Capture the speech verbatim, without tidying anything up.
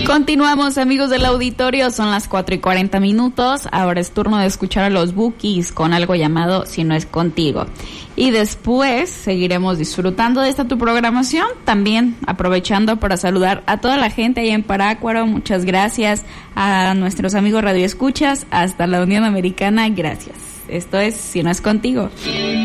Continuamos, amigos del auditorio, son las cuatro y cuarenta minutos, ahora es turno de escuchar a los Bukis con algo llamado Si No Es Contigo. Y después seguiremos disfrutando de esta tu programación, también aprovechando para saludar a toda la gente ahí en Parácuaro, muchas gracias a nuestros amigos radioescuchas, hasta la Unión Americana, gracias. Esto es Si No Es Contigo.